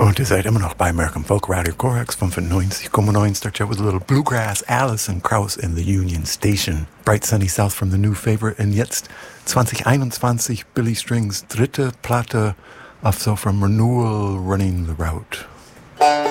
Und ihr seid immer noch bei American Folk Radio Corax 95,9. Start out with a little bluegrass, Alison Krauss in the Union Station. Bright Sunny South from the New Favorite. Und jetzt 2021 Billy Strings dritte Platte auf so from Renewal Running the Route.